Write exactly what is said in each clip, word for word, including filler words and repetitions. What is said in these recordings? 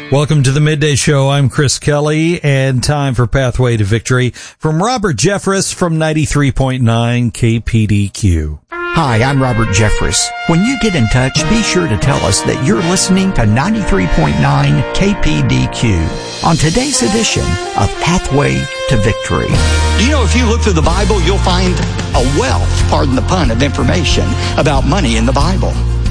Welcome to the Midday Show. I'm Chris Kelly, and time for Pathway to Victory from Robert Jeffress from ninety-three point nine K P D Q. Hi, I'm Robert Jeffress. When you get in touch, be sure to tell us that you're listening to ninety-three point nine K P D Q on today's edition of Pathway to Victory. Do you know, if you look through the Bible, you'll find a wealth, pardon the pun, of information about money in the Bible.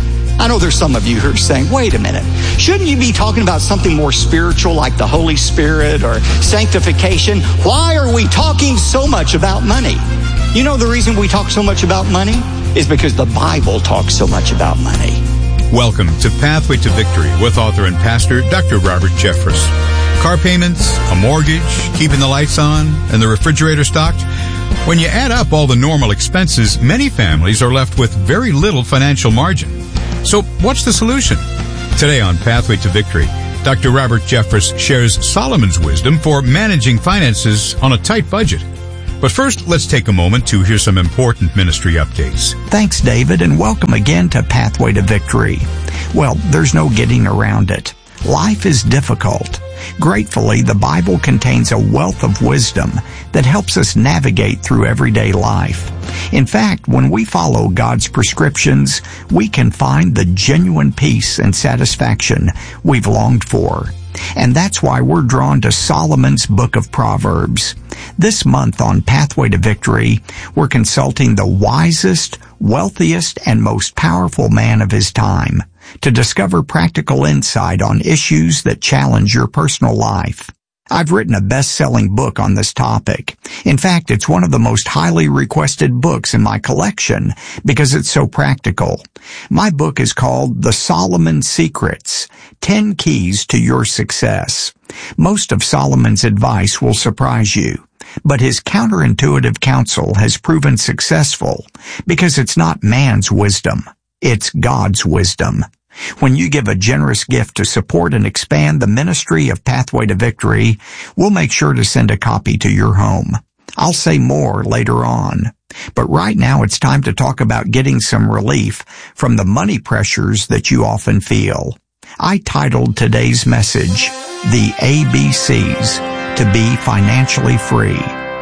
I know there's some of you who are saying, wait a minute, shouldn't you be talking about something more spiritual like the Holy Spirit or sanctification? Why are we talking so much about money? You know the reason we talk so much about money is because the Bible talks so much about money. Welcome to Pathway to Victory with author and pastor Doctor Robert Jeffress. Car payments, a mortgage, keeping the lights on, and the refrigerator stocked. When you add up all the normal expenses, many families are left with very little financial margin. So what's the solution? Today on Pathway to Victory, Doctor Robert Jeffress shares Solomon's wisdom for managing finances on a tight budget. But first, let's take a moment to hear some important ministry updates. Thanks, David, and welcome again to Pathway to Victory. Well, there's no getting around it. Life is difficult. Gratefully, the Bible contains a wealth of wisdom that helps us navigate through everyday life. In fact, when we follow God's prescriptions, we can find the genuine peace and satisfaction we've longed for. And that's why we're drawn to Solomon's Book of Proverbs. This month on Pathway to Victory, we're consulting the wisest, wealthiest, and most powerful man of his time to discover practical insight on issues that challenge your personal life. I've written a best-selling book on this topic. In fact, it's one of the most highly requested books in my collection because it's so practical. My book is called The Solomon Secrets, ten Keys to Your Success. Most of Solomon's advice will surprise you, but his counterintuitive counsel has proven successful because it's not man's wisdom, it's God's wisdom. When you give a generous gift to support and expand the ministry of Pathway to Victory, we'll make sure to send a copy to your home. I'll say more later on. But right now it's time to talk about getting some relief from the money pressures that you often feel. I titled today's message, The A B Cs to Be Financially Free.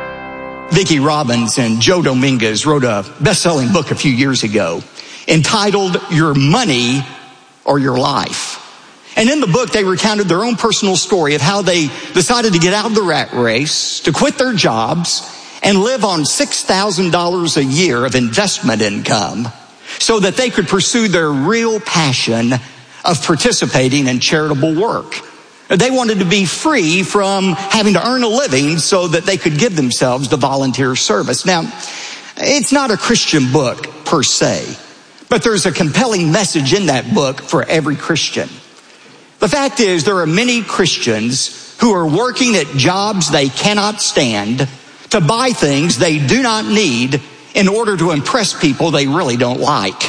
Vicki Robbins and Joe Dominguez wrote a best-selling book a few years ago entitled Your Money or Your Life. And in the book, they recounted their own personal story of how they decided to get out of the rat race, to quit their jobs, and live on six thousand dollars a year of investment income so that they could pursue their real passion of participating in charitable work. They wanted to be free from having to earn a living so that they could give themselves to volunteer service. Now, it's not a Christian book per se, but there's a compelling message in that book for every Christian. The fact is, there are many Christians who are working at jobs they cannot stand to buy things they do not need in order to impress people they really don't like.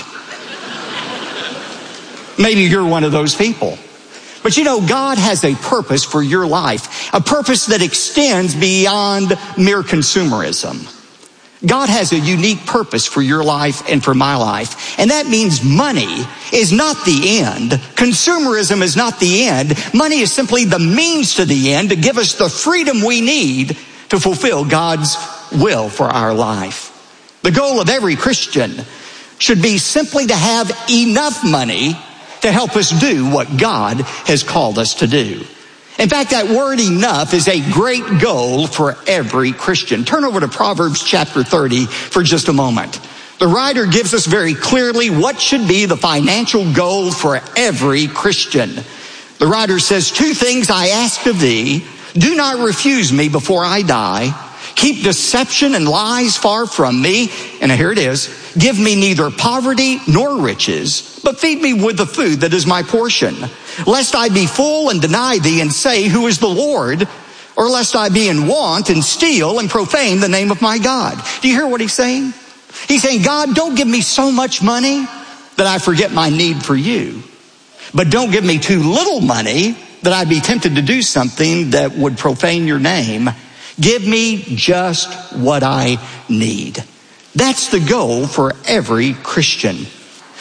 Maybe you're one of those people. But you know, God has a purpose for your life, a purpose that extends beyond mere consumerism. God has a unique purpose for your life and for my life. And that means money is not the end. Consumerism is not the end. Money is simply the means to the end to give us the freedom we need to fulfill God's will for our life. The goal of every Christian should be simply to have enough money to help us do what God has called us to do. In fact, that word enough is a great goal for every Christian. Turn over to Proverbs chapter thirty for just a moment. The writer gives us very clearly what should be the financial goal for every Christian. The writer says, two things I ask of thee, do not refuse me before I die. Keep deception and lies far from me. And here it is. Give me neither poverty nor riches, but feed me with the food that is my portion. Lest I be full and deny thee and say, who is the Lord? Or lest I be in want and steal and profane the name of my God. Do you hear what he's saying? He's saying, God, don't give me so much money that I forget my need for you. But don't give me too little money that I'd be tempted to do something that would profane your name. Give me just what I need. That's the goal for every Christian.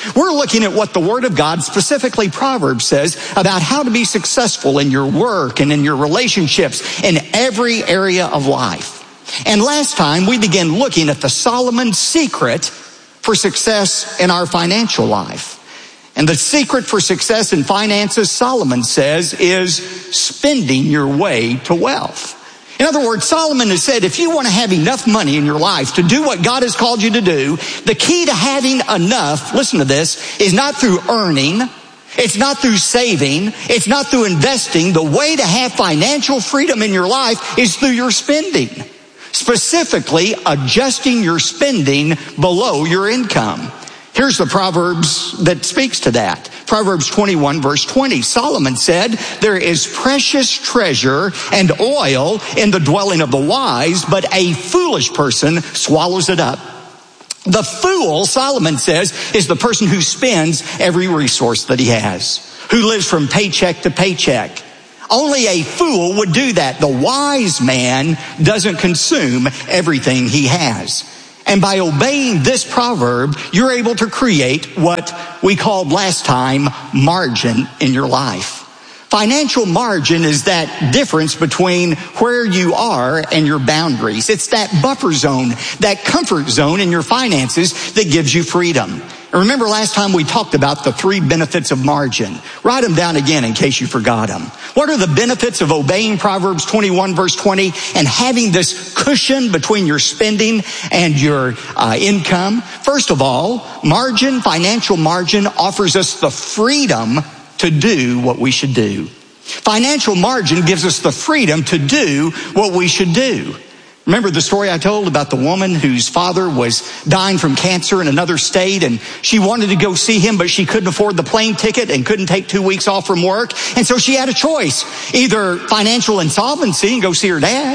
We're looking at what the Word of God, specifically Proverbs, says about how to be successful in your work and in your relationships in every area of life. And last time we began looking at the Solomon secret for success in our financial life. And the secret for success in finances, Solomon says, is spending your way to wealth. In other words, Solomon has said, if you want to have enough money in your life to do what God has called you to do, the key to having enough, listen to this, is not through earning, it's not through saving, it's not through investing. The way to have financial freedom in your life is through your spending. Specifically, adjusting your spending below your income. Here's the Proverbs that speaks to that. Proverbs twenty-one, verse twenty. Solomon said, there is precious treasure and oil in the dwelling of the wise, but a foolish person swallows it up. The fool, Solomon says, is the person who spends every resource that he has, who lives from paycheck to paycheck. Only a fool would do that. The wise man doesn't consume everything he has. And by obeying this proverb, you're able to create what we called last time margin in your life. Financial margin is that difference between where you are and your boundaries. It's that buffer zone, that comfort zone in your finances that gives you freedom. And remember last time we talked about the three benefits of margin. Write them down again in case you forgot them. What are the benefits of obeying Proverbs twenty-one verse twenty and having this cushion between your spending and your uh, income? First of all, margin, financial margin offers us the freedom to do what we should do. Financial margin gives us the freedom to do what we should do. Remember the story I told about the woman whose father was dying from cancer in another state, and she wanted to go see him, but she couldn't afford the plane ticket and couldn't take two weeks off from work. And so she had a choice, either financial insolvency and go see her dad,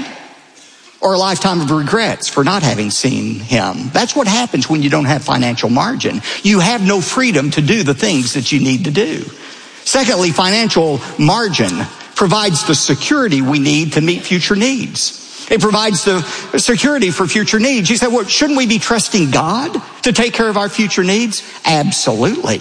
or a lifetime of regrets for not having seen him. That's what happens when you don't have financial margin. You have no freedom to do the things that you need to do. Secondly, financial margin provides the security we need to meet future needs. It provides the security for future needs. You say, well, shouldn't we be trusting God to take care of our future needs? Absolutely.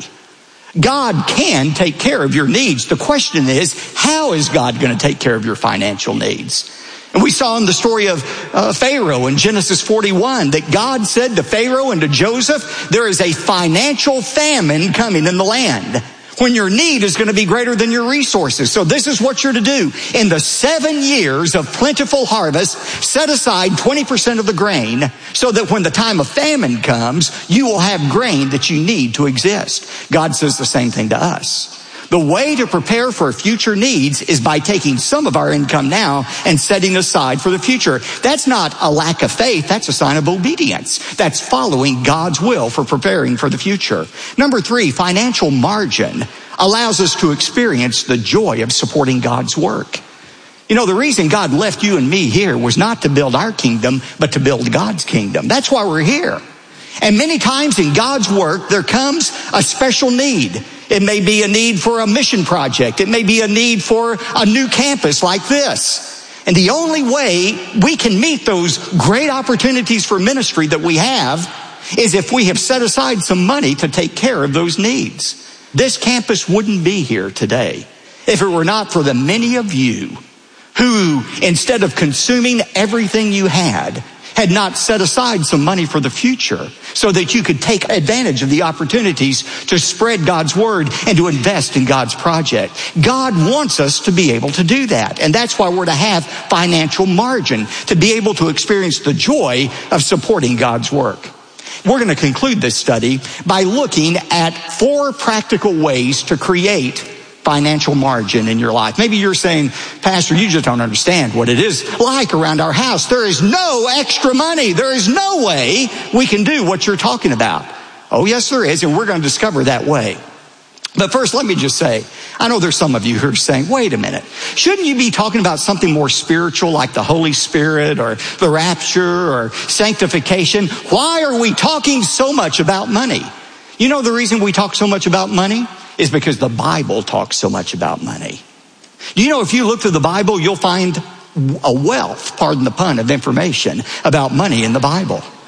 God can take care of your needs. The question is, how is God going to take care of your financial needs? And we saw in the story of uh, Pharaoh in Genesis forty-one that God said to Pharaoh and to Joseph, there is a financial famine coming in the land, when your need is going to be greater than your resources. So this is what you're to do. In the seven years of plentiful harvest, set aside twenty percent of the grain so that when the time of famine comes, you will have grain that you need to exist. God says the same thing to us. The way to prepare for future needs is by taking some of our income now and setting aside for the future. That's not a lack of faith. That's a sign of obedience. That's following God's will for preparing for the future. Number three, financial margin allows us to experience the joy of supporting God's work. You know, the reason God left you and me here was not to build our kingdom, but to build God's kingdom. That's why we're here. And many times in God's work, there comes a special need. It may be a need for a mission project. It may be a need for a new campus like this. And the only way we can meet those great opportunities for ministry that we have is if we have set aside some money to take care of those needs. This campus wouldn't be here today if it were not for the many of you who, instead of consuming everything you had, had not set aside some money for the future so that you could take advantage of the opportunities to spread God's word and to invest in God's project. God wants us to be able to do that. And that's why we're to have financial margin, to be able to experience the joy of supporting God's work. We're going to conclude this study by looking at four practical ways to create financial margin in your life. Maybe you're saying, Pastor, you just don't understand what it is like around our house. There is no extra money. There is no way we can do what you're talking about. Oh, yes, there is, and we're going to discover that way. But first, let me just say, I know there's some of you who are saying, wait a minute, shouldn't you be talking about something more spiritual like the Holy Spirit or the rapture or sanctification? Why are we talking so much about money? You know the reason we talk so much about money is because the Bible talks so much about money. You know, if you look through the Bible, you'll find a wealth, pardon the pun, of information about money in the Bible.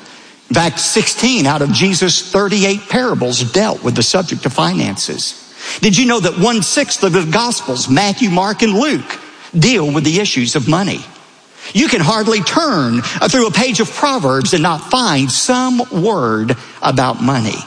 In fact, sixteen out of Jesus' thirty-eight parables dealt with the subject of finances. Did you know that one-sixth of the Gospels, Matthew, Mark, and Luke, deal with the issues of money? You can hardly turn through a page of Proverbs and not find some word about money.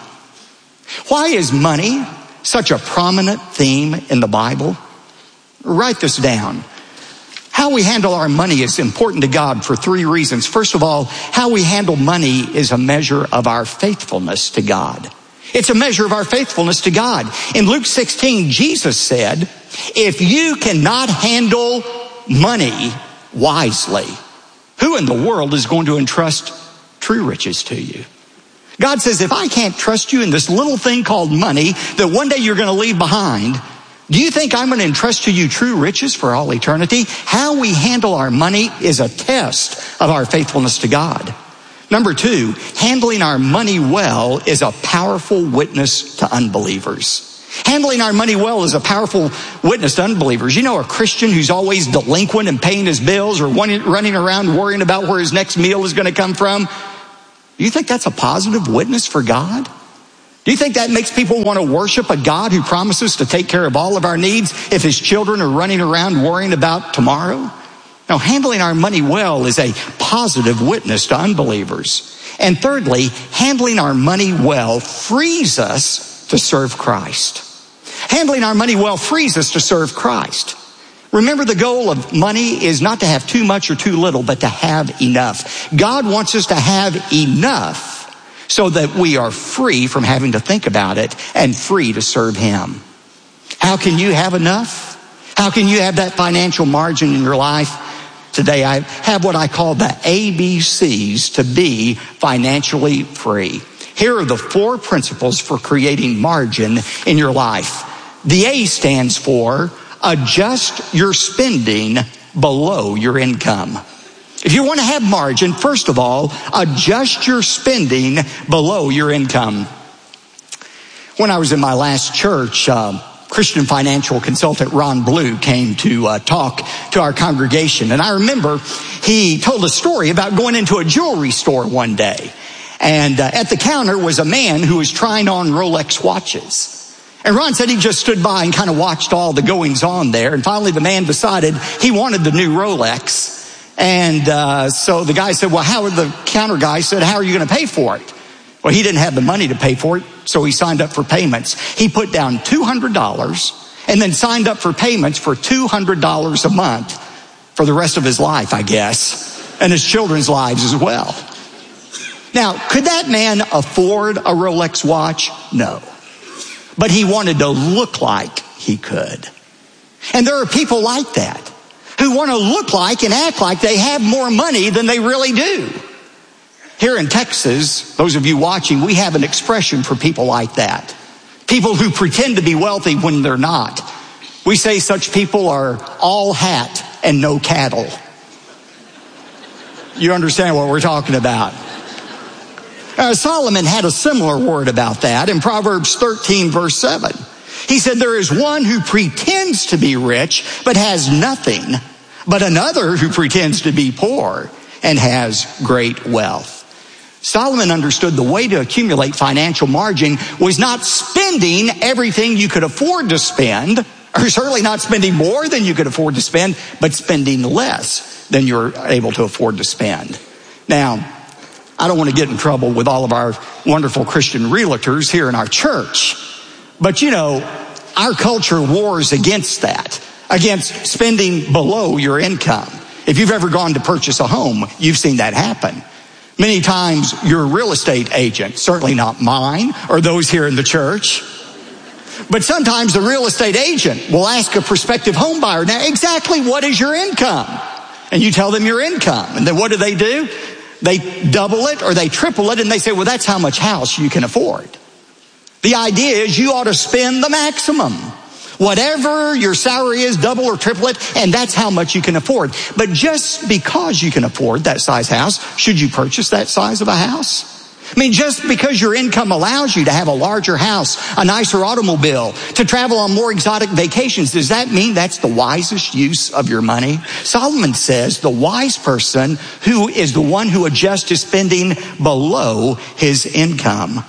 Why is money such a prominent theme in the Bible? Write this down. How we handle our money is important to God for three reasons. First of all, how we handle money is a measure of our faithfulness to God. It's a measure of our faithfulness to God. In Luke sixteen, Jesus said, if you cannot handle money wisely, who in the world is going to entrust true riches to you? God says, if I can't trust you in this little thing called money that one day you're going to leave behind, do you think I'm going to entrust to you true riches for all eternity? How we handle our money is a test of our faithfulness to God. Number two, handling our money well is a powerful witness to unbelievers. Handling our money well is a powerful witness to unbelievers. You know, a Christian who's always delinquent and paying his bills or running around worrying about where his next meal is going to come from. Do you think that's a positive witness for God? Do you think that makes people want to worship a God who promises to take care of all of our needs if his children are running around worrying about tomorrow? Now, handling our money well is a positive witness to unbelievers. And thirdly, handling our money well frees us to serve Christ. Handling our money well frees us to serve Christ. Remember, the goal of money is not to have too much or too little, but to have enough. God wants us to have enough so that we are free from having to think about it and free to serve him. How can you have enough? How can you have that financial margin in your life? Today I have what I call the A B Cs to be financially free. Here are the four principles for creating margin in your life. The A stands for adjust your spending below your income. If you want to have margin, first of all, adjust your spending below your income. When I was in my last church, uh, Christian financial consultant Ron Blue came to uh, talk to our congregation. And I remember he told a story about going into a jewelry store one day. And uh, at the counter was a man who was trying on Rolex watches. And Ron said he just stood by and kind of watched all the goings on there. And finally the man decided he wanted the new Rolex. And uh, so the guy said, well, how are the counter guy said, how are you going to pay for it? Well, he didn't have the money to pay for it, so he signed up for payments. He put down two hundred dollars and then signed up for payments for two hundred dollars a month for the rest of his life, I guess, and his children's lives as well. Now, could that man afford a Rolex watch? No. But he wanted to look like he could. And there are people like that who want to look like and act like they have more money than they really do. Here in Texas, those of you watching, we have an expression for people like that. People who pretend to be wealthy when they're not. We say such people are all hat and no cattle. You understand what we're talking about. Uh, Solomon had a similar word about that in Proverbs thirteen, verse seven. He said, there is one who pretends to be rich but has nothing, but another who pretends to be poor and has great wealth. Solomon understood the way to accumulate financial margin was not spending everything you could afford to spend, or certainly not spending more than you could afford to spend, but spending less than you're able to afford to spend. Now, I don't want to get in trouble with all of our wonderful Christian realtors here in our church, but you know, our culture wars against that, against spending below your income. If you've ever gone to purchase a home, you've seen that happen. Many times your real estate agent, certainly not mine or those here in the church, but sometimes the real estate agent will ask a prospective home buyer, now exactly what is your income? And you tell them your income. And then what do they do? They double it or they triple it and they say, well, that's how much house you can afford. The idea is you ought to spend the maximum. Whatever your salary is, double or triple it, and that's how much you can afford. But just because you can afford that size house, should you purchase that size of a house? I mean, just because your income allows you to have a larger house, a nicer automobile, to travel on more exotic vacations, does that mean that's the wisest use of your money? Solomon says the wise person who is the one who adjusts his spending below his income.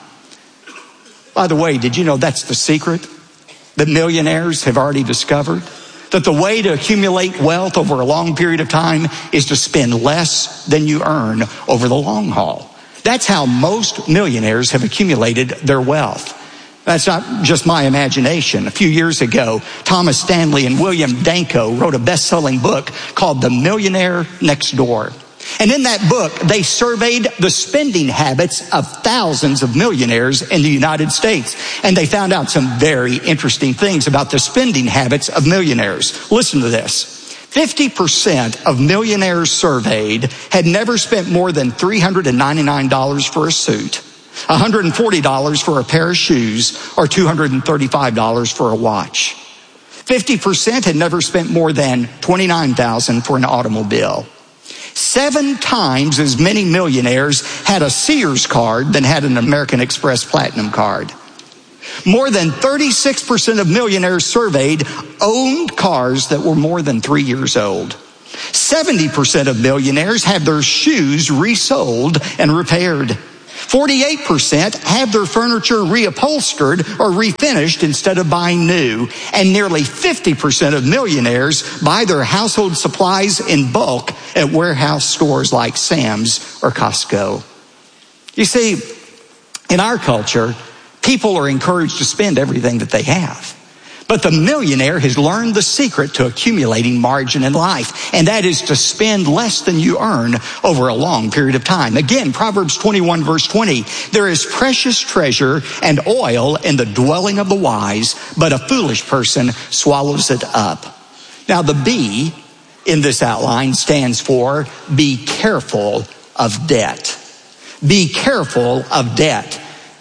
By the way, did you know that's the secret that millionaires have already discovered? That the way to accumulate wealth over a long period of time is to spend less than you earn over the long haul. That's how most millionaires have accumulated their wealth. That's not just my imagination. A few years ago, Thomas Stanley and William Danko wrote a best-selling book called The Millionaire Next Door. And in that book, they surveyed the spending habits of thousands of millionaires in the United States. And they found out some very interesting things about the spending habits of millionaires. Listen to this. fifty percent of millionaires surveyed had never spent more than three hundred ninety-nine dollars for a suit, one hundred forty dollars for a pair of shoes, or two hundred thirty-five dollars for a watch. fifty percent had never spent more than twenty-nine thousand dollars for an automobile. Seven times as many millionaires had a Sears card than had an American Express Platinum card. More than thirty-six percent of millionaires surveyed owned cars that were more than three years old. seventy percent of millionaires have their shoes resold and repaired. forty-eight percent have their furniture reupholstered or refinished instead of buying new. And nearly fifty percent of millionaires buy their household supplies in bulk at warehouse stores like Sam's or Costco. You see, in our culture, people are encouraged to spend everything that they have. But the millionaire has learned the secret to accumulating margin in life, and that is to spend less than you earn over a long period of time. Again, Proverbs twenty-one verse twenty, there is precious treasure and oil in the dwelling of the wise, but a foolish person swallows it up. Now the B in this outline stands for be careful of debt. Be careful of debt.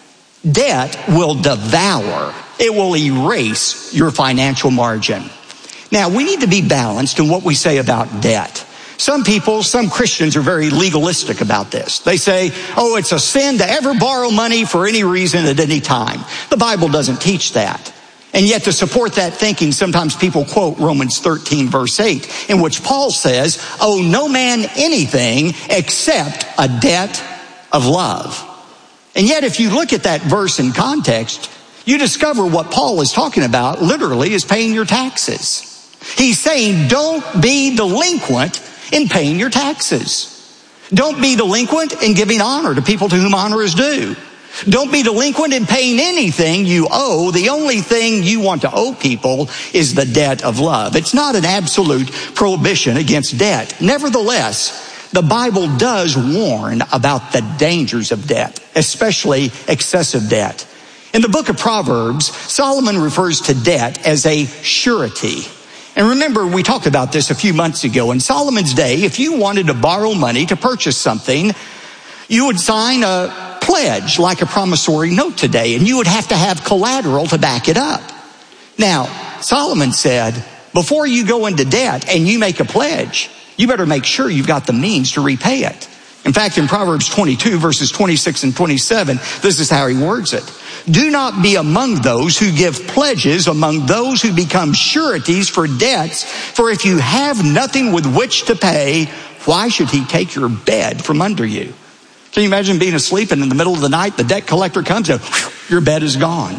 Debt will devour, it will erase your financial margin. Now, we need to be balanced in what we say about debt. Some people, some Christians are very legalistic about this. They say, oh, it's a sin to ever borrow money for any reason at any time. The Bible doesn't teach that. And yet to support that thinking, sometimes people quote Romans thirteen verse eight, in which Paul says, owe no man anything except a debt of love. And yet if you look at that verse in context, you discover what Paul is talking about literally is paying your taxes. He's saying don't be delinquent in paying your taxes. Don't be delinquent in giving honor to people to whom honor is due. Don't be delinquent in paying anything you owe. The only thing you want to owe people is the debt of love. It's not an absolute prohibition against debt. Nevertheless, the Bible does warn about the dangers of debt, especially excessive debt. In the book of Proverbs, Solomon refers to debt as a surety. And remember, we talked about this a few months ago. In Solomon's day, if you wanted to borrow money to purchase something, you would sign a pledge like a promissory note today, and you would have to have collateral to back it up. Now, Solomon said, before you go into debt and you make a pledge, you better make sure you've got the means to repay it. In fact, in Proverbs twenty-two, verses twenty-six and twenty-seven, this is how he words it. Do not be among those who give pledges, among those who become sureties for debts. For if you have nothing with which to pay, why should he take your bed from under you? Can you imagine being asleep and in the middle of the night, the debt collector comes and whew, your bed is gone?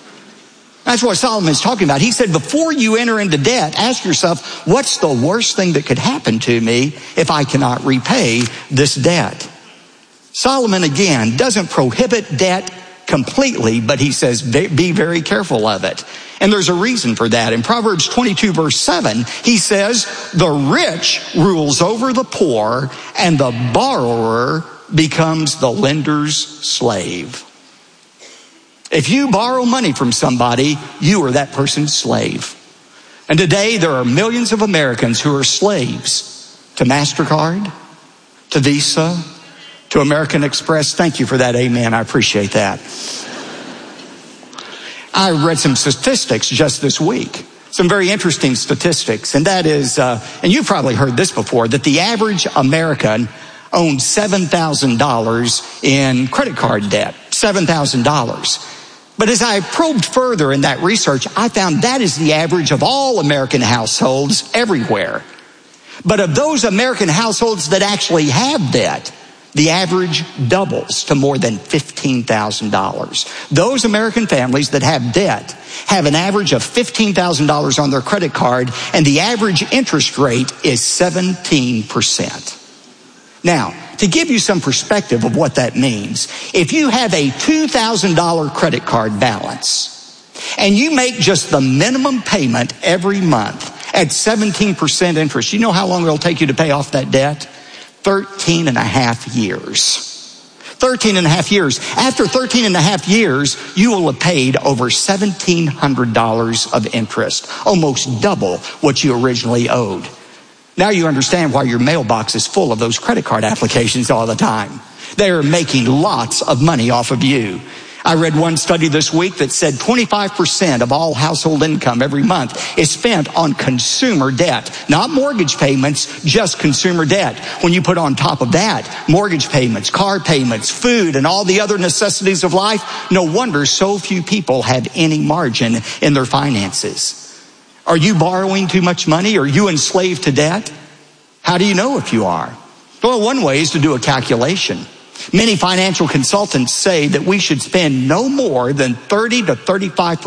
That's what Solomon's talking about. He said, before you enter into debt, ask yourself, what's the worst thing that could happen to me if I cannot repay this debt? Solomon, again, doesn't prohibit debt completely, but he says, be very careful of it. And there's a reason for that. In Proverbs twenty-two, verse seven, he says, the rich rules over the poor, and the borrower becomes the lender's slave. If you borrow money from somebody, you are that person's slave. And today there are millions of Americans who are slaves to MasterCard, to Visa, to American Express. Thank you for that amen. I appreciate that. I read some statistics just this week, some very interesting statistics. And that is, uh, and you've probably heard this before, that the average American owned seven thousand dollars in credit card debt. seven thousand dollars. But as I probed further in that research, I found that is the average of all American households everywhere. But of those American households that actually have debt, the average doubles to more than fifteen thousand dollars. Those American families that have debt have an average of fifteen thousand dollars on their credit card, and the average interest rate is seventeen percent. Now, to give you some perspective of what that means, if you have a two thousand dollars credit card balance and you make just the minimum payment every month at seventeen percent interest, you know how long it'll take you to pay off that debt? thirteen and a half years. thirteen and a half years. After thirteen and a half years, you will have paid over seventeen hundred dollars of interest, almost double what you originally owed. Now you understand why your mailbox is full of those credit card applications all the time. They're making lots of money off of you. I read one study this week that said twenty-five percent of all household income every month is spent on consumer debt. Not mortgage payments, just consumer debt. When you put on top of that mortgage payments, car payments, food, and all the other necessities of life, no wonder so few people have any margin in their finances. Are you borrowing too much money? Are you enslaved to debt? How do you know if you are? Well, one way is to do a calculation. Many financial consultants say that we should spend no more than thirty to thirty-five percent